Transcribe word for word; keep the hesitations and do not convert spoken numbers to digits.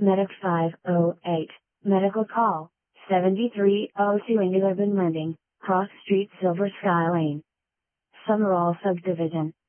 Medic five oh eight, medical call, seventy-three oh two Ingleben Landing, Cross Street, Silver Sky Lane, Summerall Subdivision.